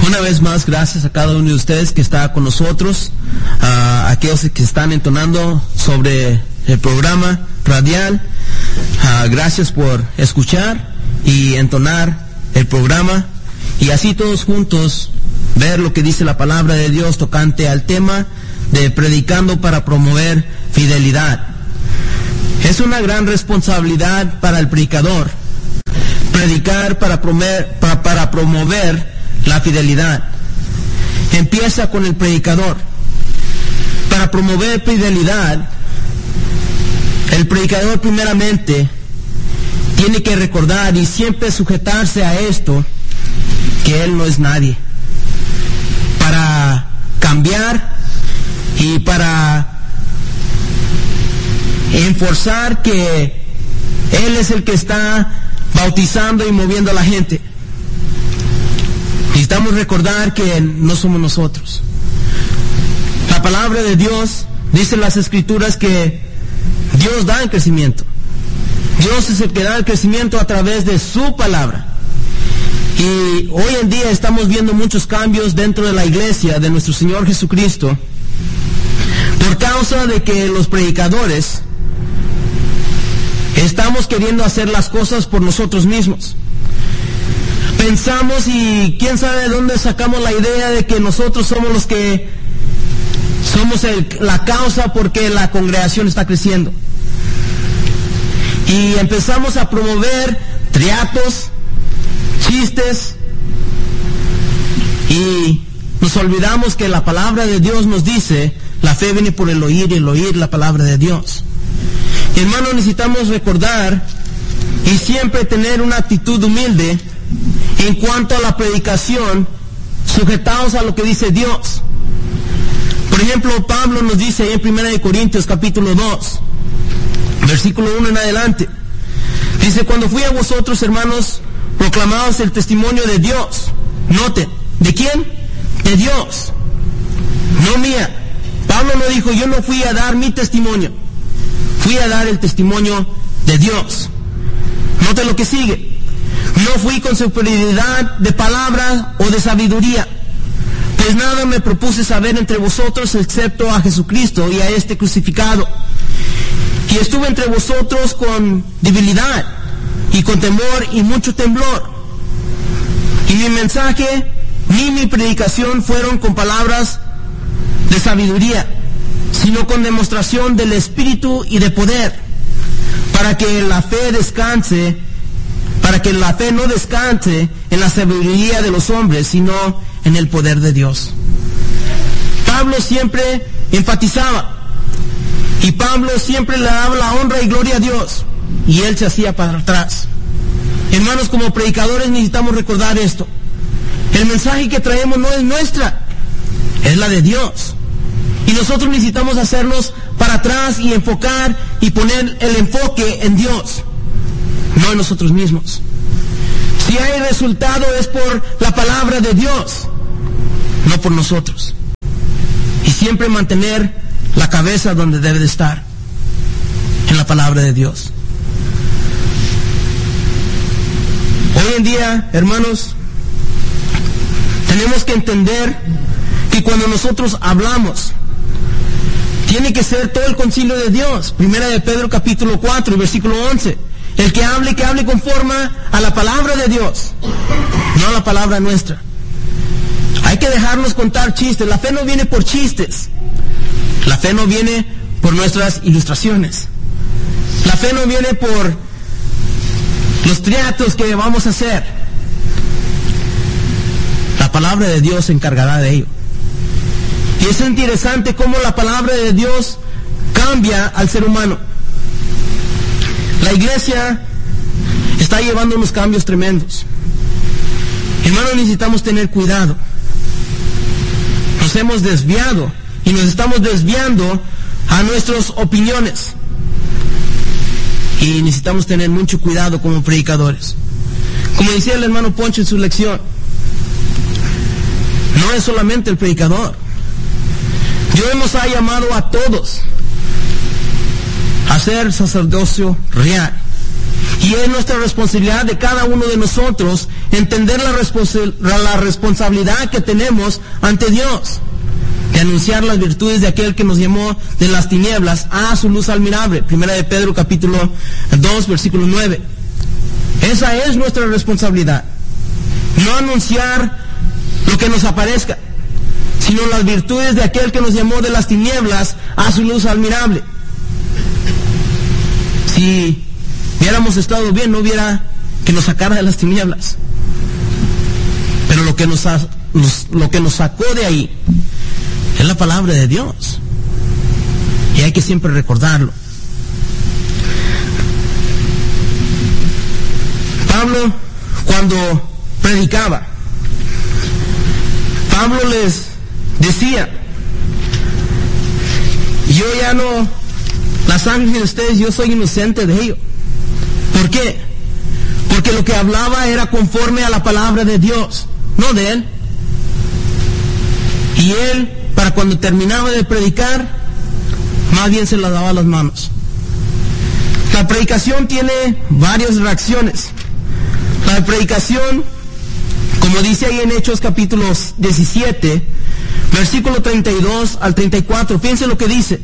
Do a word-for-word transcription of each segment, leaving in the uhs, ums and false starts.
Una vez más, gracias a cada uno de ustedes que está con nosotros, a aquellos que están entonando sobre el programa radial. Uh, gracias por escuchar y entonar el programa, y así todos juntos ver lo que dice la palabra de Dios tocante al tema de predicando para promover fidelidad. Es una gran responsabilidad para el predicador predicar para promover, para, para promover la fidelidad. Empieza con el predicador. Para promover fidelidad, el predicador primeramente tiene que recordar y siempre sujetarse a esto, que él no es nadie. Para cambiar y para enforzar que él es el que está bautizando y moviendo a la gente. Necesitamos recordar que no somos nosotros. La palabra de Dios dice en las Escrituras que Dios da el crecimiento. Dios es el que da el crecimiento a través de su palabra. Y hoy en día estamos viendo muchos cambios dentro de la iglesia de nuestro Señor Jesucristo por causa de que los predicadores estamos queriendo hacer las cosas por nosotros mismos. Pensamos y quién sabe de dónde sacamos la idea de que nosotros somos los que somos el, la causa porque la congregación está creciendo. Y empezamos a promover triatos, chistes, y nos olvidamos que la palabra de Dios nos dice, la fe viene por el oír y el oír la palabra de Dios. Hermanos, necesitamos recordar y siempre tener una actitud humilde en cuanto a la predicación, sujetados a lo que dice Dios. Por ejemplo, Pablo nos dice ahí en primera de Corintios capítulo dos, versículo uno en adelante. Dice, cuando fui a vosotros, hermanos, proclamaos el testimonio de Dios. Noten, ¿de quién? De Dios, no mía. Pablo no dijo, yo no fui a dar mi testimonio, fui a dar el testimonio de Dios. Noten lo que sigue. No fui con superioridad de palabra o de sabiduría, pues nada me propuse saber entre vosotros excepto a Jesucristo y a este crucificado. Y estuve entre vosotros con debilidad y con temor y mucho temblor. Y mi mensaje ni mi predicación fueron con palabras de sabiduría, sino con demostración del Espíritu y de poder, para que la fe descanse, para que la fe no descanse en la sabiduría de los hombres, sino en el poder de Dios. Pablo siempre enfatizaba, y Pablo siempre le daba la honra y gloria a Dios, y él se hacía para atrás. Hermanos, como predicadores necesitamos recordar esto. El mensaje que traemos no es nuestra, es la de Dios. Y nosotros necesitamos hacernos para atrás y enfocar y poner el enfoque en Dios, no en nosotros mismos. Si hay resultado es por la palabra de Dios, no por nosotros. Y siempre mantener la cabeza donde debe de estar, en la palabra de Dios. Hoy en día, hermanos, tenemos que entender que cuando nosotros hablamos, tiene que ser todo el concilio de Dios. Primera de Pedro capítulo cuatro, versículo once. El que hable, que hable conforme a la palabra de Dios, no a la palabra nuestra. Hay que dejarnos contar chistes. La fe no viene por chistes. La fe no viene por nuestras ilustraciones. La fe no viene por los triatos que vamos a hacer. La palabra de Dios se encargará de ello. Y es interesante cómo la palabra de Dios cambia al ser humano. La iglesia está llevando unos cambios tremendos. Hermanos, necesitamos tener cuidado. Nos hemos desviado y nos estamos desviando a nuestras opiniones. Y necesitamos tener mucho cuidado como predicadores. Como decía el hermano Poncho en su lección, no es solamente el predicador. Dios nos ha llamado a todos a ser sacerdocio real. Y es nuestra responsabilidad de cada uno de nosotros entender la, responsa- la responsabilidad que tenemos ante Dios, de anunciar las virtudes de aquel que nos llamó de las tinieblas a su luz admirable. Primera de Pedro capítulo dos, versículo nueve. Esa es nuestra responsabilidad. No anunciar lo que nos aparezca, sino las virtudes de aquel que nos llamó de las tinieblas a su luz admirable. Si hubiéramos estado bien, no hubiera que nos sacara de las tinieblas. Pero lo que nos, ha, nos, lo que nos sacó de ahí es la palabra de Dios. Y hay que siempre recordarlo. Pablo, cuando predicaba, Pablo les decía: yo ya no, la sangre de ustedes, yo soy inocente de ello. ¿Por qué? Porque lo que hablaba era conforme a la palabra de Dios, no de él. Y él, para cuando terminaba de predicar, más bien se la daba a las manos. La predicación tiene varias reacciones. La predicación, como dice ahí en Hechos capítulo diecisiete, versículo treinta y dos al treinta y cuatro, fíjense lo que dice.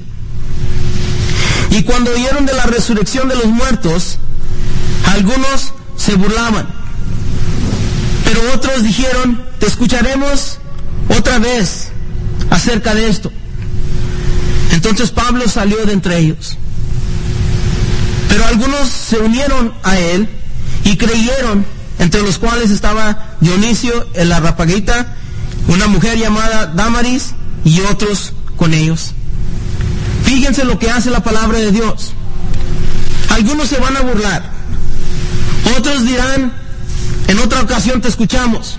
Y cuando oyeron de la resurrección de los muertos, algunos se burlaban, pero otros dijeron: te escucharemos otra vez acerca de esto. Entonces Pablo salió de entre ellos, pero algunos se unieron a él y creyeron, entre los cuales estaba Dionisio el Areópago, una mujer llamada Dámaris, y otros con ellos. Fíjense lo que hace la palabra de Dios. Algunos se van a burlar, otros dirán: en otra ocasión te escuchamos.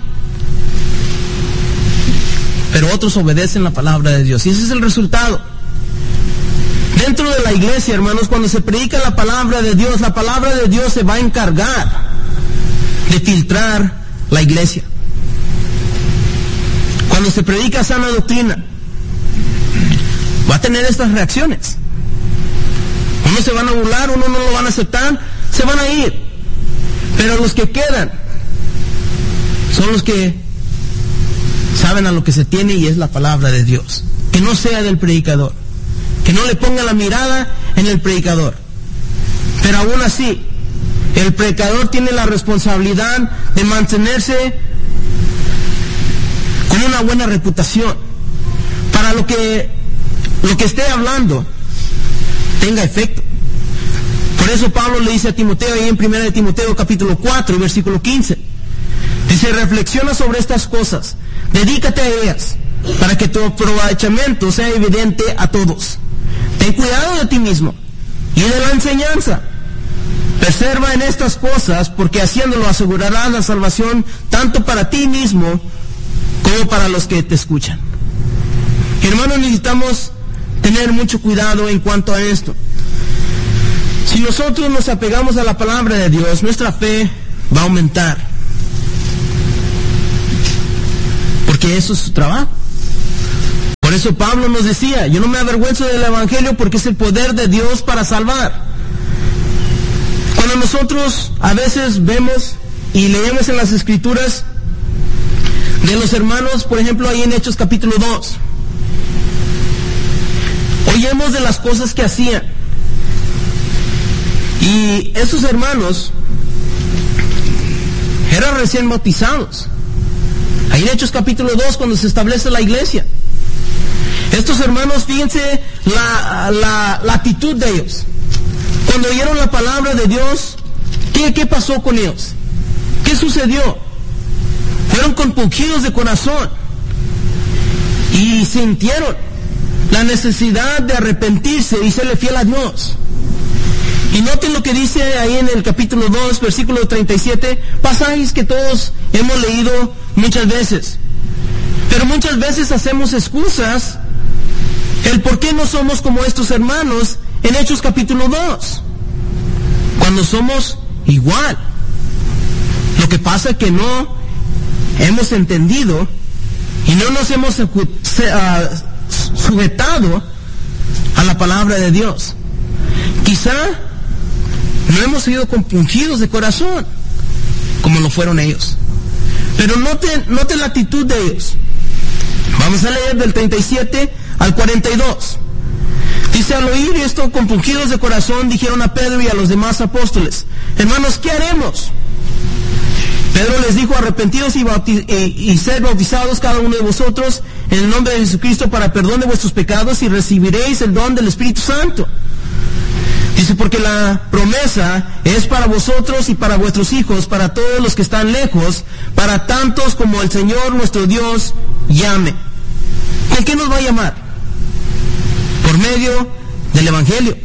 Pero otros obedecen la palabra de Dios, y ese es el resultado. Dentro de la iglesia, hermanos, cuando se predica la palabra de Dios, la palabra de Dios se va a encargar de filtrar la iglesia. Cuando se predica sana doctrina, va a tener estas reacciones. Unos se van a burlar, unos no lo van a aceptar, se van a ir. Pero los que quedan son los que saben a lo que se tiene, y es la palabra de Dios. Que no sea del predicador, que no le ponga la mirada en el predicador. Pero aún así, el predicador tiene la responsabilidad de mantenerse con una buena reputación, para lo que lo que esté hablando tenga efecto. Por eso Pablo le dice a Timoteo, ahí en primera de Timoteo capítulo cuatro, versículo quince, dice: reflexiona sobre estas cosas, dedícate a ellas, para que tu aprovechamiento sea evidente a todos. Ten cuidado de ti mismo y de la enseñanza. Preserva en estas cosas, porque haciéndolo asegurarás la salvación tanto para ti mismo como para los que te escuchan. Hermanos, necesitamos tener mucho cuidado en cuanto a esto. Si nosotros nos apegamos a la palabra de Dios, nuestra fe va a aumentar, porque eso es su trabajo. Por eso Pablo nos decía: yo no me avergüenzo del evangelio, porque es el poder de Dios para salvar. Cuando nosotros a veces vemos y leemos en las escrituras de los hermanos, por ejemplo ahí en Hechos capítulo dos, oímos de las cosas que hacían, y esos hermanos eran recién bautizados. Ahí en Hechos capítulo dos, cuando se establece la iglesia, estos hermanos, fíjense la, la, la actitud de ellos. Cuando oyeron la palabra de Dios, ¿qué, qué pasó con ellos? ¿Qué sucedió? Fueron compungidos de corazón y sintieron la necesidad de arrepentirse y serle fiel a Dios. Y noten lo que dice ahí en el capítulo dos, versículo treinta y siete, pasajes que todos hemos leído muchas veces. Pero muchas veces hacemos excusas el por qué no somos como estos hermanos en Hechos capítulo dos, cuando somos igual. Lo que pasa es que no hemos entendido y no nos hemos sujetado a la palabra de Dios. Quizá no hemos sido compungidos de corazón como lo fueron ellos. Pero noten, noten la actitud de ellos. Vamos a leer del treinta y siete al cuarenta y dos. Dice: al oír esto, compungidos de corazón, dijeron a Pedro y a los demás apóstoles: hermanos, ¿qué haremos? Pedro les dijo: arrepentidos y, bautiz- y, y sed bautizados cada uno de vosotros en el nombre de Jesucristo para perdón de vuestros pecados, y recibiréis el don del Espíritu Santo. Dice: porque la promesa es para vosotros y para vuestros hijos, para todos los que están lejos, para tantos como el Señor nuestro Dios llame. ¿Con qué nos va a llamar? Por medio del Evangelio.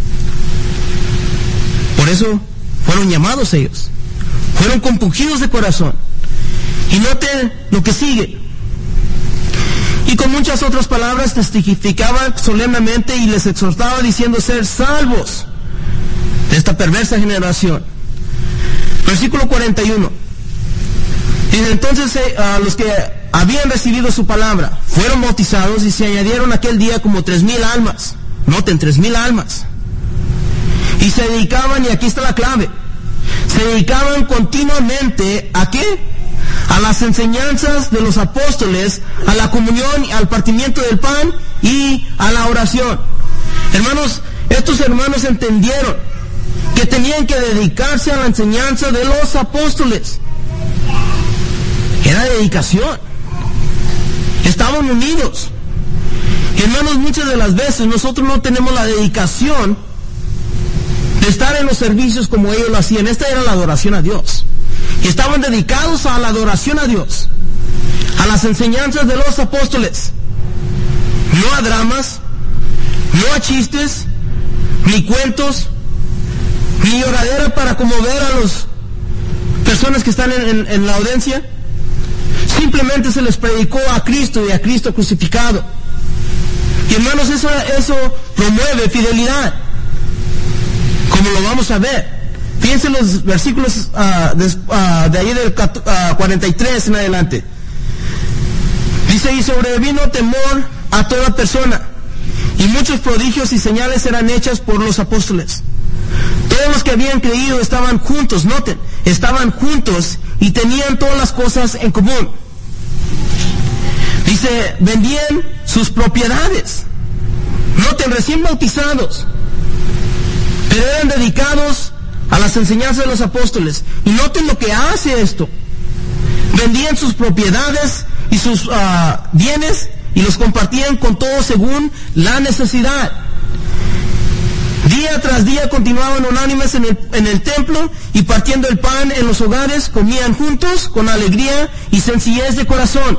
Por eso fueron llamados ellos. Fueron compungidos de corazón. Y noten lo que sigue. Y con muchas otras palabras testificaban solemnemente y les exhortaba diciendo ser salvos de esta perversa generación. Versículo cuarenta y uno. Dice: entonces eh, a los que habían recibido su palabra fueron bautizados, y se añadieron aquel día como tres mil almas. Noten, tres mil almas. Y se dedicaban, y aquí está la clave, se dedicaban continuamente ¿a qué? A las enseñanzas de los apóstoles, a la comunión, al partimiento del pan y a la oración. Hermanos, estos hermanos entendieron que tenían que dedicarse a la enseñanza de los apóstoles. Era dedicación. Estaban unidos. Hermanos, muchas de las veces nosotros no tenemos la dedicación de estar en los servicios como ellos lo hacían. Esta era la adoración a Dios. Y estaban dedicados a la adoración a Dios, a las enseñanzas de los apóstoles. No a dramas, no a chistes, ni cuentos, ni lloradera para conmover a las personas que están en, en, en la audiencia. Simplemente se les predicó a Cristo y a Cristo crucificado. Y hermanos, eso, eso promueve fidelidad, como lo vamos a ver. Fíjense los versículos uh, de, uh, de ahí del uh, cuarenta y tres en adelante. Dice: y sobrevino temor a toda persona, y muchos prodigios y señales eran hechas por los apóstoles. Todos los que habían creído estaban juntos, noten, estaban juntos y tenían todas las cosas en común. Dice: vendían sus propiedades. Noten, recién bautizados, pero eran dedicados a las enseñanzas de los apóstoles. Y noten lo que hace esto. Vendían sus propiedades y sus uh, bienes y los compartían con todos según la necesidad. Día tras día continuaban unánimes en el, en el templo, y partiendo el pan en los hogares, comían juntos con alegría y sencillez de corazón.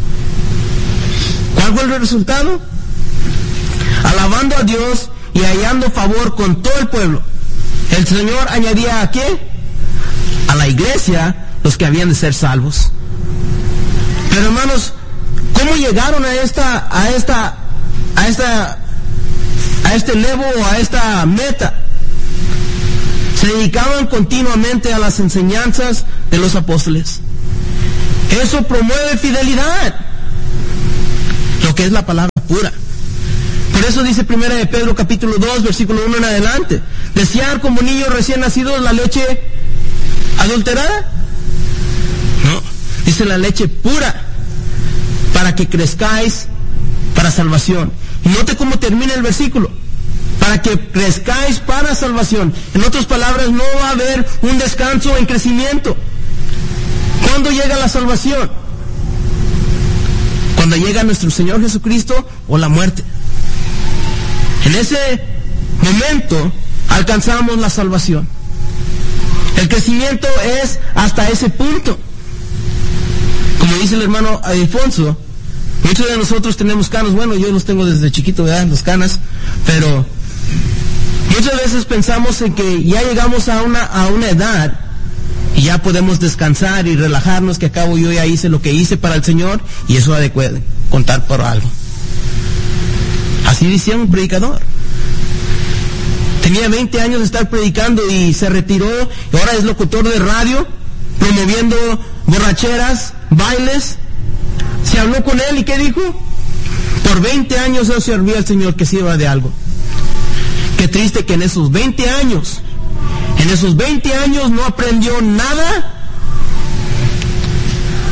¿Cuál fue el resultado? Alabando a Dios y hallando favor con todo el pueblo. El Señor añadía ¿a qué? A la iglesia los que habían de ser salvos. Pero hermanos, ¿cómo llegaron a esta, a esta, a esta, a este levo o a esta meta? Se dedicaban continuamente a las enseñanzas de los apóstoles. Eso promueve fidelidad, lo que es la palabra pura. Por eso dice primera de Pedro capítulo dos, versículo uno en adelante: desear como niños recién nacidos la leche adulterada. No, dice la leche pura, para que crezcáis para salvación. Y note cómo termina el versículo: para que crezcáis para salvación. En otras palabras, no va a haber un descanso en crecimiento. ¿Cuándo llega la salvación? Cuando llega nuestro Señor Jesucristo o la muerte. En ese momento alcanzamos la salvación. El crecimiento es hasta ese punto. Como dice el hermano Alfonso, muchos de nosotros tenemos canas. Bueno, yo los tengo desde chiquito, ¿verdad? Las canas. Pero muchas veces pensamos en que ya llegamos a una, a una edad y ya podemos descansar y relajarnos, que acabo yo ya hice lo que hice para el Señor, y eso ha de contar por algo. Así decía un predicador. Tenía veinte años de estar predicando y se retiró, y ahora es locutor de radio, promoviendo borracheras, bailes. Se habló con él y ¿qué dijo? Por veinte años él servía al Señor, que sirva de algo. Qué triste que en esos veinte años, en esos veinte años no aprendió nada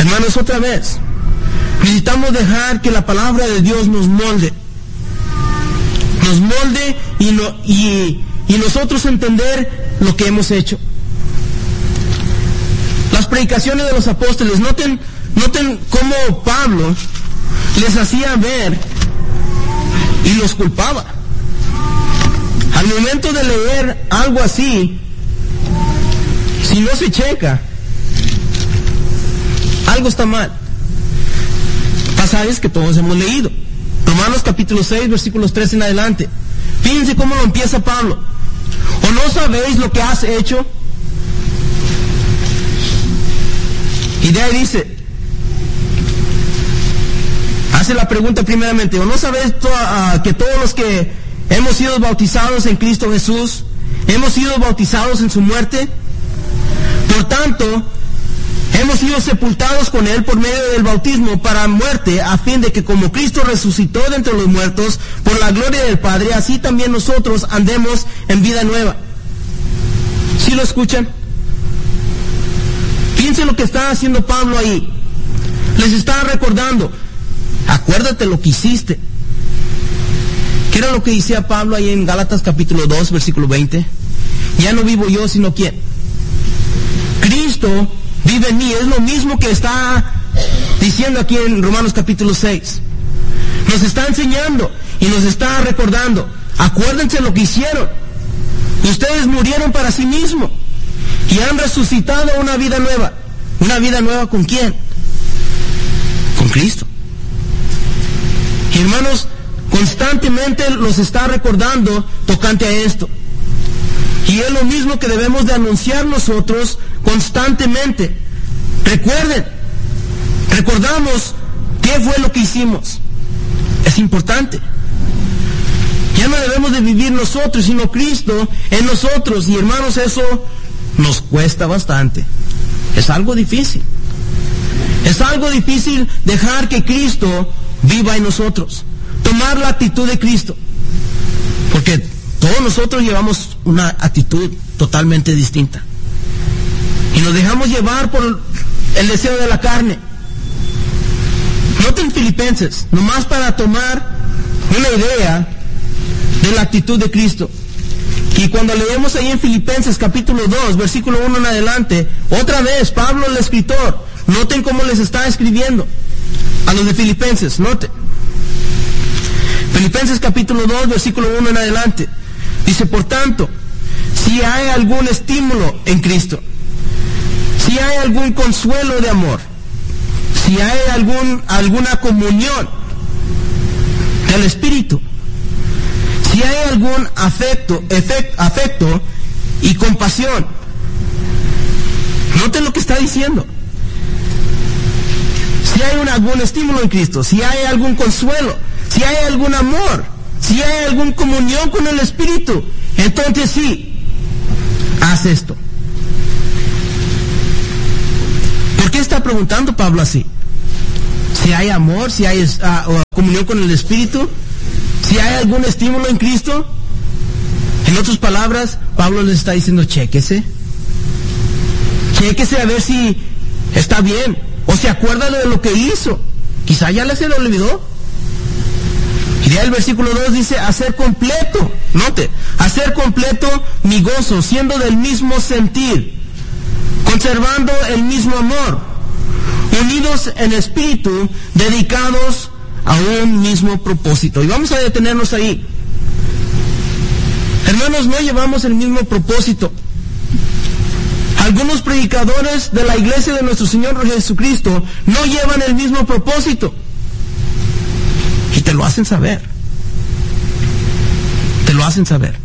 Hermanos, otra vez, necesitamos dejar que la palabra de Dios nos molde. Nos molde y, no, y, y nosotros entender lo que hemos hecho. Las predicaciones de los apóstoles, noten, noten cómo Pablo les hacía ver y los culpaba. Al momento de leer algo así, si no se checa, algo está mal. Pasajes que todos hemos leído. Romanos capítulo seis, versículos tres en adelante. Fíjense cómo lo empieza Pablo. ¿O no sabéis lo que has hecho? Y de ahí dice, hace la pregunta primeramente, ¿o no sabéis to- uh, que todos los que hemos sido bautizados en Cristo Jesús, hemos sido bautizados en su muerte? Por tanto, hemos sido sepultados con Él por medio del bautismo para muerte, a fin de que como Cristo resucitó de entre los muertos por la gloria del Padre, así también nosotros andemos en vida nueva. ¿Sí lo escuchan? Fíjense lo que está haciendo Pablo ahí. Les está recordando, acuérdate lo que hiciste. ¿Qué era lo que decía Pablo ahí en Gálatas capítulo dos, versículo veinte? Ya no vivo yo, sino ¿quién? Cristo vive en mí. Es lo mismo que está diciendo aquí en Romanos capítulo seis. Nos está enseñando y nos está recordando, acuérdense lo que hicieron. Ustedes murieron para sí mismos y han resucitado a una vida nueva. ¿Una vida nueva con quién? Con Cristo. Y hermanos, constantemente los está recordando tocante a esto. Y es lo mismo que debemos de anunciar nosotros constantemente. Recuerden, recordamos qué fue lo que hicimos. Es importante. Ya no debemos de vivir nosotros, sino Cristo en nosotros. Y hermanos, eso nos cuesta bastante. Es algo difícil. Es algo difícil dejar que Cristo viva en nosotros. Tomar la actitud de Cristo. Porque todos nosotros llevamos una actitud totalmente distinta. Y nos dejamos llevar por el deseo de la carne. Noten Filipenses, nomás para tomar una idea de la actitud de Cristo. Y cuando leemos ahí en Filipenses capítulo dos, versículo uno en adelante, otra vez Pablo el escritor, noten cómo les está escribiendo a los de Filipenses, noten. Filipenses capítulo dos, versículo uno en adelante. Dice, por tanto, si hay algún estímulo en Cristo, si hay algún consuelo de amor, si hay algún, alguna comunión del Espíritu, si hay algún afecto, efect, afecto y compasión. Noten lo que está diciendo. Si hay un, algún estímulo en Cristo, si hay algún consuelo, si hay algún amor, si hay alguna comunión con el Espíritu, entonces sí, haz esto. ¿Por qué está preguntando Pablo así? Si hay amor, si hay uh, comunión con el Espíritu, si hay algún estímulo en Cristo. En otras palabras, Pablo les está diciendo, chéquese. Chéquese a ver si está bien. O se acuerda de lo que hizo. Quizá ya le se lo olvidó. Y de ahí el versículo dos dice, hacer completo, note, hacer completo mi gozo, siendo del mismo sentir, conservando el mismo amor, unidos en espíritu, dedicados a un mismo propósito. Y vamos a detenernos ahí. Hermanos, no llevamos el mismo propósito. Algunos predicadores de la iglesia de nuestro Señor Jesucristo no llevan el mismo propósito. Y te lo hacen saber. Te lo hacen saber.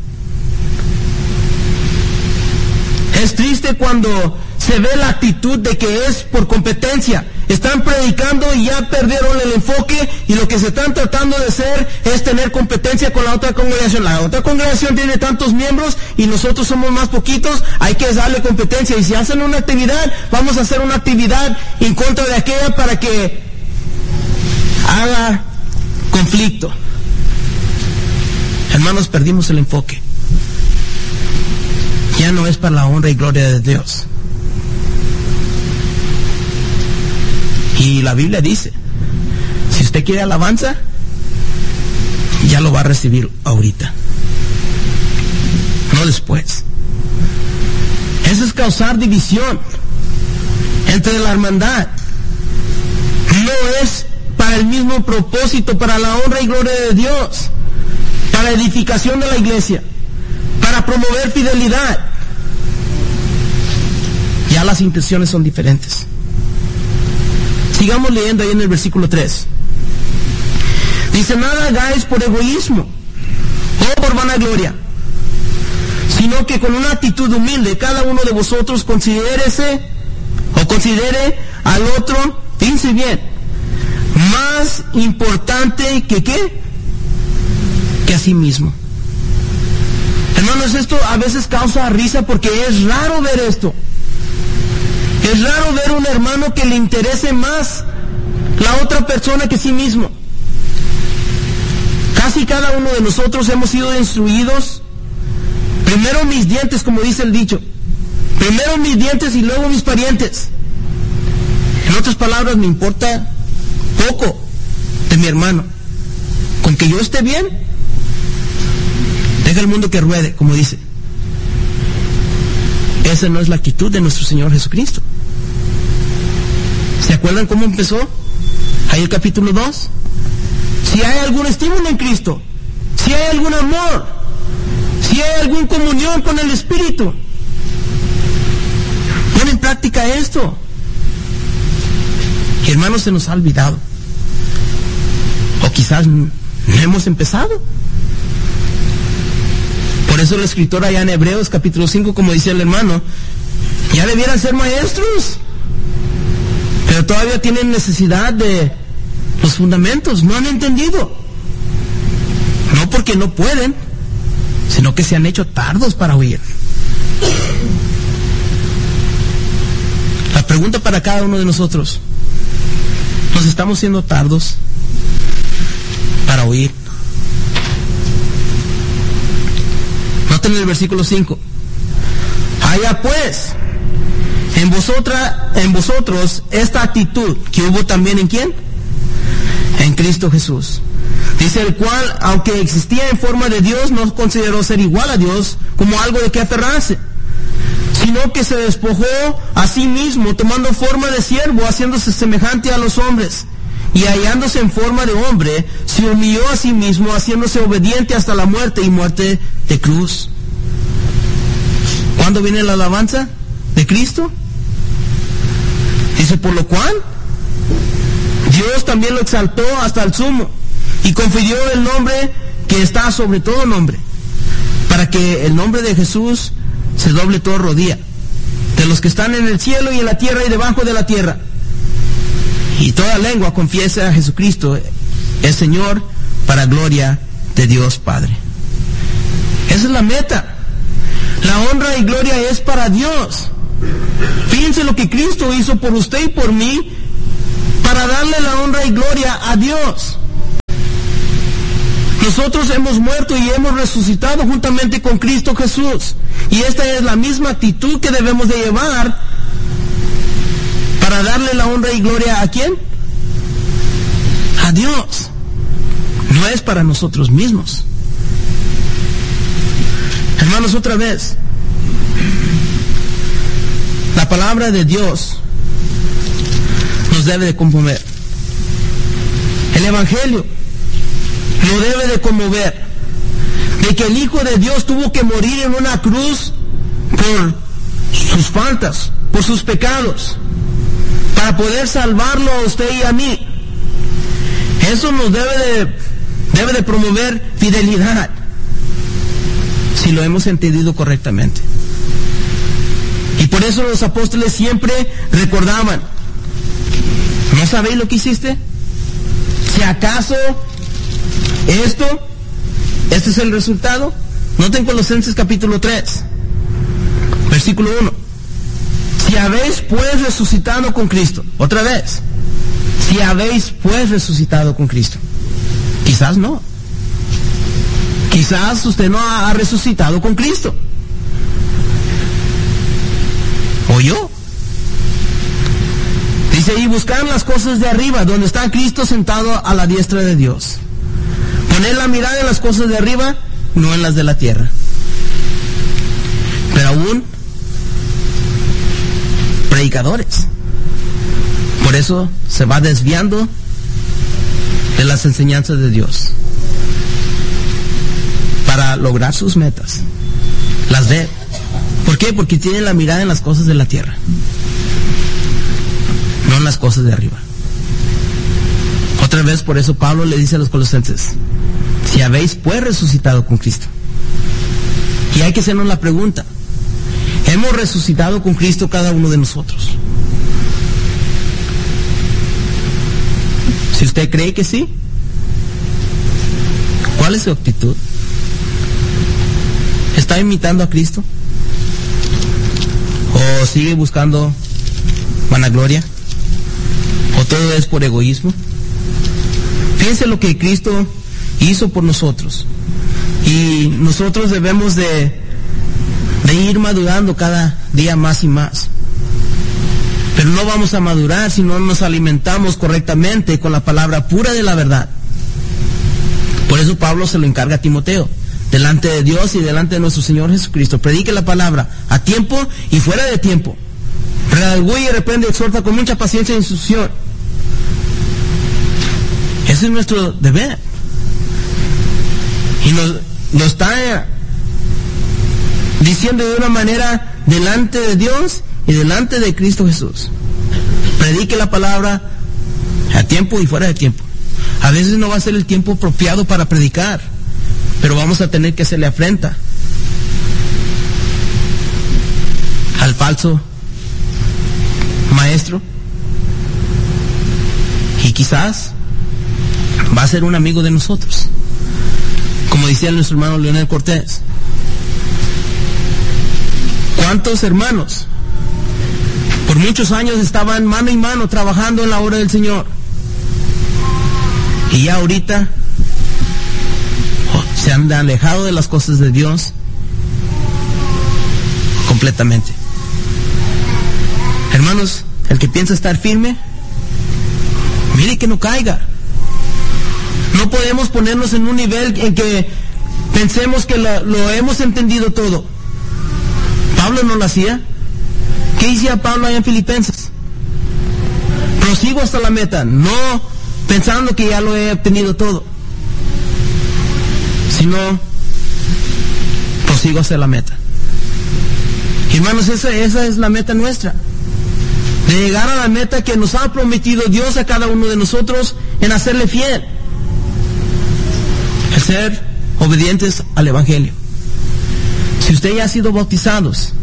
Es triste cuando se ve la actitud de que es por competencia. Están predicando y ya perdieron el enfoque y lo que se están tratando de hacer es tener competencia con la otra congregación. La otra congregación tiene tantos miembros y nosotros somos más poquitos, hay que darle competencia. Y si hacen una actividad, vamos a hacer una actividad en contra de aquella para que haga conflicto. Hermanos, perdimos el enfoque. Ya no es para la honra y gloria de Dios. Y la Biblia dice, si usted quiere alabanza, ya lo va a recibir ahorita, no después. Eso es causar división entre la hermandad. No es para el mismo propósito, para la honra y gloria de Dios, para edificación de la iglesia, para promover fidelidad. Ya las intenciones son diferentes. Sigamos leyendo ahí en el versículo tres. Dice, nada hagáis por egoísmo o por vanagloria, sino que con una actitud humilde cada uno de vosotros considérese o considere al otro, fíjense bien, más importante que qué, que a sí mismo. Hermanos, esto a veces causa risa porque es raro ver esto. Es raro ver un hermano que le interese más la otra persona que sí mismo. Casi cada uno de nosotros hemos sido instruidos, primero mis dientes, como dice el dicho, primero mis dientes y luego mis parientes. En otras palabras, me importa poco de mi hermano. Con que yo esté bien, deja el mundo que ruede, como dice. Esa no es la actitud de nuestro Señor Jesucristo. ¿Se acuerdan cómo empezó? Ahí el capítulo dos. Si hay algún estímulo en Cristo, si hay algún amor, si hay alguna comunión con el Espíritu, pon en práctica esto. Y hermanos, se nos ha olvidado. O quizás no hemos empezado. Por eso el escritor allá en Hebreos capítulo cinco, como dice el hermano, ya debieran ser maestros, pero todavía tienen necesidad de los fundamentos, no han entendido. No porque no pueden, sino que se han hecho tardos para oír. La pregunta para cada uno de nosotros, ¿nos estamos siendo tardos para oír? Noten el versículo cinco. Haya pues en vosotras, en vosotros esta actitud que hubo también en ¿quién? En Cristo Jesús. Dice, el cual, aunque existía en forma de Dios, no consideró ser igual a Dios como algo de que aferrarse, sino que se despojó a sí mismo, tomando forma de siervo, haciéndose semejante a los hombres, y hallándose en forma de hombre, se humilló a sí mismo, haciéndose obediente hasta la muerte y muerte de cruz. ¿Cuándo viene la alabanza de Cristo? Dice, por lo cual Dios también lo exaltó hasta el sumo y confirió el nombre que está sobre todo nombre, para que el nombre de Jesús se doble toda rodilla, de los que están en el cielo y en la tierra y debajo de la tierra, y toda lengua confiese a Jesucristo es Señor, para gloria de Dios Padre. Esa es la meta. La honra y gloria es para Dios. Fíjense lo que Cristo hizo por usted y por mí, para darle la honra y gloria a Dios. Nosotros hemos muerto y hemos resucitado juntamente con Cristo Jesús. Y esta es la misma actitud que debemos de llevar para darle la honra y gloria ¿a quién? A Dios. No es para nosotros mismos. Hermanos, otra vez, la palabra de Dios nos debe de conmover. El Evangelio lo debe de conmover, de que el Hijo de Dios tuvo que morir en una cruz por sus faltas, por sus pecados, para poder salvarlo a usted y a mí. Eso nos debe de, debe de promover fidelidad, si lo hemos entendido correctamente. Y por eso los apóstoles siempre recordaban, ¿no sabéis lo que hiciste? Si acaso esto, este es el resultado. Noten Colosenses capítulo tres, versículo uno. Si habéis pues resucitado con Cristo, otra vez, si habéis pues resucitado con Cristo. Quizás no. Quizás usted no ha resucitado con Cristo. ¿O yo? Dice, y buscar las cosas de arriba, donde está Cristo sentado a la diestra de Dios. Poner la mirada en las cosas de arriba, no en las de la tierra. Pero aún, predicadores. Por eso se va desviando de las enseñanzas de Dios. Para lograr sus metas. Las ve. ¿Por qué? Porque tienen la mirada en las cosas de la tierra. No en las cosas de arriba. Otra vez, por eso Pablo le dice a los colosenses, si habéis pues resucitado con Cristo. Y hay que hacernos la pregunta, ¿hemos resucitado con Cristo cada uno de nosotros? Si usted cree que sí, ¿cuál es su actitud? ¿Está imitando a Cristo? ¿O sigue buscando vanagloria? ¿O todo es por egoísmo? Fíjense lo que Cristo hizo por nosotros. Y nosotros debemos de, de ir madurando cada día más y más. Pero no vamos a madurar si no nos alimentamos correctamente con la palabra pura de la verdad. Por eso Pablo se lo encarga a Timoteo. Delante de Dios y delante de nuestro Señor Jesucristo. Predique la palabra a tiempo y fuera de tiempo. Redarguye, reprende, exhorta con mucha paciencia e instrucción. Ese es nuestro deber. Y nos, nos está diciendo de una manera delante de Dios y delante de Cristo Jesús. Predique la palabra a tiempo y fuera de tiempo. A veces no va a ser el tiempo apropiado para predicar, pero vamos a tener que hacerle afrenta al falso maestro, y quizás va a ser un amigo de nosotros, como decía nuestro hermano Leonel Cortés. ¿Cuántos hermanos por muchos años estaban mano y mano trabajando en la obra del Señor, y ya ahorita se han alejado de las cosas de Dios completamente? Hermanos, el que piensa estar firme, mire que no caiga. No podemos ponernos en un nivel en que pensemos que lo, lo hemos entendido todo. Pablo no lo hacía. ¿Qué decía Pablo allá en Filipenses? Prosigo hasta la meta, no pensando que ya lo he obtenido todo, sino prosigo hacia la meta. Hermanos, esa, esa es la meta nuestra, de llegar a la meta que nos ha prometido Dios a cada uno de nosotros en hacerle fiel, el ser obedientes al Evangelio. Si usted ya ha sido bautizados,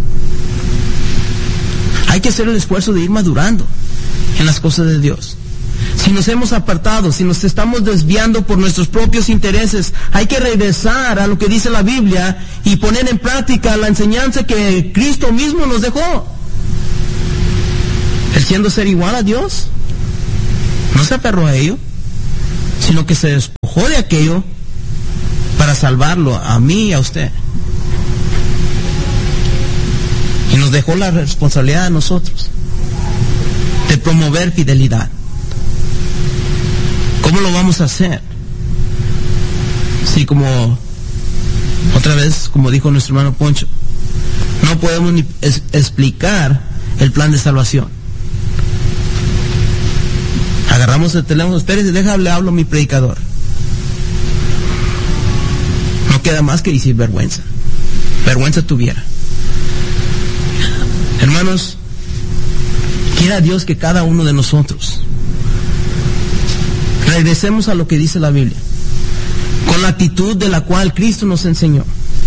hay que hacer el esfuerzo de ir madurando en las cosas de Dios. Si nos hemos apartado, si nos estamos desviando por nuestros propios intereses, hay que regresar a lo que dice la Biblia y poner en práctica la enseñanza que Cristo mismo nos dejó. Él, siendo ser igual a Dios, no se aferró a ello, sino que se despojó de aquello para salvarlo a mí y a usted. Y nos dejó la responsabilidad a nosotros de promover fidelidad. ¿Cómo lo vamos a hacer? Sí, como otra vez, como dijo nuestro hermano Poncho, no podemos ni es, explicar el plan de salvación. Agarramos el teléfono, espérese, déjale, hablo a mi predicador. No queda más que decir vergüenza. Vergüenza tuviera. Hermanos, quiera Dios que cada uno de nosotros regresemos a lo que dice la Biblia, con la actitud de la cual Cristo nos enseñó,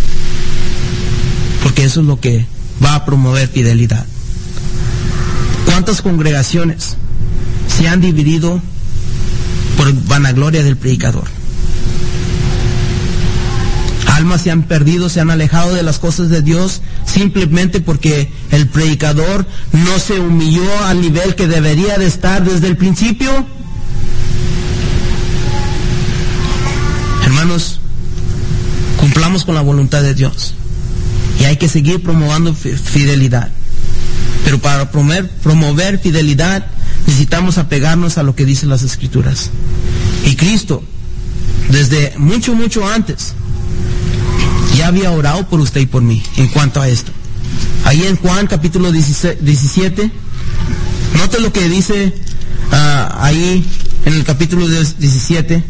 porque eso es lo que va a promover fidelidad. ¿Cuántas congregaciones se han dividido por vanagloria del predicador? Almas se han perdido, se han alejado de las cosas de Dios simplemente porque el predicador no se humilló al nivel que debería de estar desde el principio. Hermanos, cumplamos con la voluntad de Dios y hay que seguir promoviendo fidelidad. Pero para promover, promover fidelidad necesitamos apegarnos a lo que dicen las Escrituras. Y Cristo, desde mucho, mucho antes, ya había orado por usted y por mí en cuanto a esto. Ahí en Juan capítulo diecisiete, note lo que dice uh, ahí en el capítulo diecisiete.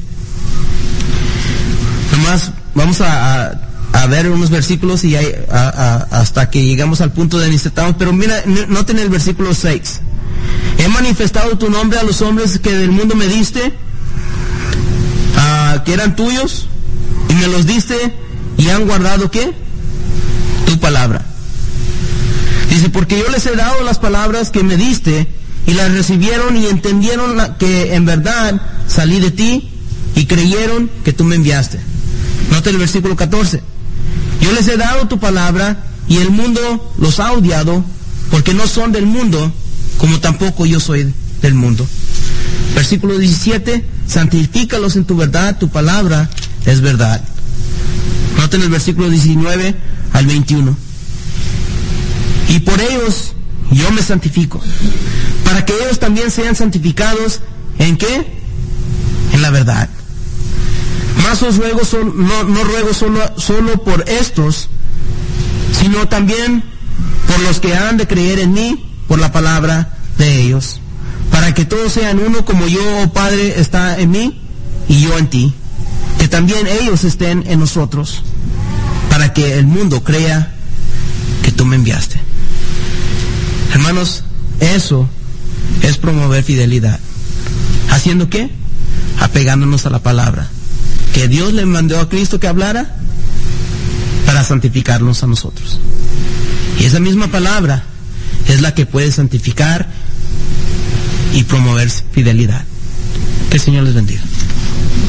Nomás vamos a, a, a ver unos versículos y hay, a, a, hasta que llegamos al punto de necesitamos. Pero mira, noten el versículo seis. He manifestado tu nombre a los hombres que del mundo me diste, uh, que eran tuyos, y me los diste y han guardado ¿qué? Tu palabra. Dice, porque yo les he dado las palabras que me diste y las recibieron y entendieron la, que en verdad salí de ti y creyeron que tú me enviaste. Note el versículo catorce. Yo les he dado tu palabra y el mundo los ha odiado porque no son del mundo como tampoco yo soy del mundo. Versículo diecisiete. Santifícalos en tu verdad, tu palabra es verdad. Noten el versículo diecinueve al veintiuno. Y por ellos yo me santifico, para que ellos también sean santificados, ¿en qué? En la verdad. Más os ruego, sol, no, no ruego solo, solo por estos, sino también por los que han de creer en mí, por la palabra de ellos, para que todos sean uno como yo, oh Padre, está en mí y yo en ti, que también ellos estén en nosotros, para que el mundo crea que tú me enviaste. Hermanos, eso es promover fidelidad. ¿Haciendo qué? Apegándonos a la palabra que Dios le mandó a Cristo que hablara para santificarnos a nosotros. Y esa misma palabra es la que puede santificar y promover fidelidad. Que el Señor les bendiga.